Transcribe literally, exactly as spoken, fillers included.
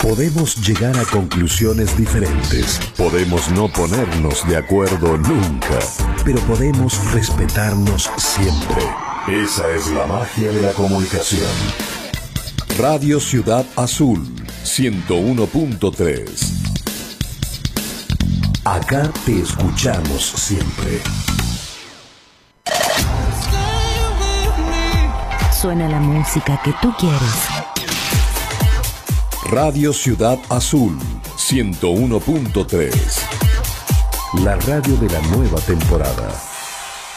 Podemos llegar a conclusiones diferentes, podemos no ponernos de acuerdo nunca, pero podemos respetarnos siempre. Esa es la magia de la comunicación. Radio Ciudad Azul, ciento uno punto tres. Acá te escuchamos siempre. Suena la música que tú quieres. Radio Ciudad Azul, ciento uno punto tres. La radio de la nueva temporada.